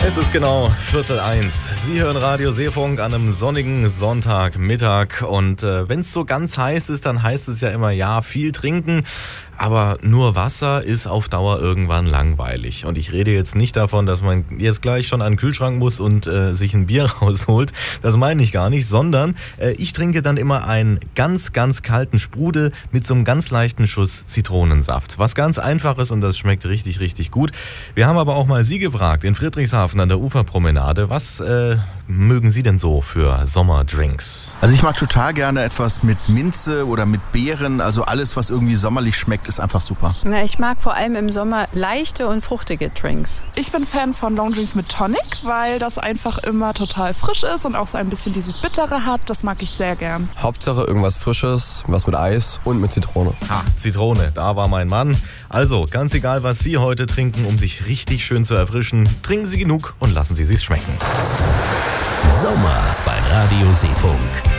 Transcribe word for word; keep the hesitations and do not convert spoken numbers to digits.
Es ist genau Viertel eins. Sie hören Radio Seefunk an einem sonnigen Sonntagmittag. Und äh, wenn es so ganz heiß ist, dann heißt es ja immer, ja, viel trinken. Aber nur Wasser ist auf Dauer irgendwann langweilig. Und ich rede jetzt nicht davon, dass man jetzt gleich schon an den Kühlschrank muss und äh, sich ein Bier rausholt. Das meine ich gar nicht, sondern äh, ich trinke dann immer einen ganz, ganz kalten Sprudel mit so einem ganz leichten Schuss Zitronensaft. Was ganz Einfaches und das schmeckt richtig, richtig gut. Wir haben aber auch mal Sie gefragt in Friedrichshafen an der Uferpromenade. Was äh, mögen Sie denn so für Sommerdrinks? Also ich mag total gerne etwas mit Minze oder mit Beeren. Also alles, was irgendwie sommerlich schmeckt, ist einfach super. Na, ich mag vor allem im Sommer leichte und fruchtige Drinks. Ich bin Fan von Longdrinks mit Tonic, weil das einfach immer total frisch ist und auch so ein bisschen dieses Bittere hat. Das mag ich sehr gern. Hauptsache irgendwas Frisches, was mit Eis und mit Zitrone. Ha, Zitrone, da war mein Mann. Also, ganz egal, was Sie heute trinken, um sich richtig schön zu erfrischen, trinken Sie genug und lassen Sie sich's schmecken. Sommer bei Radio Seefunk.